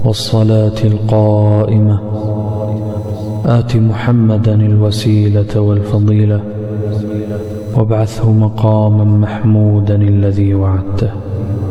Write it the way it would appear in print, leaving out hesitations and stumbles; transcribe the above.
والصلاة القائمة آت محمدا الوسيلة والفضيلة وابعثه مقاما محمودا الذي وعدته.